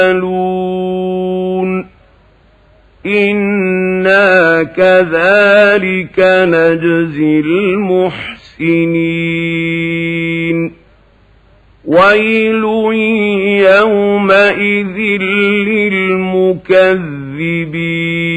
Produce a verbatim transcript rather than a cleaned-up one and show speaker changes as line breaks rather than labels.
يعملون إنا كذلك نجزي المحسنين ويل يومئذ للمكذبين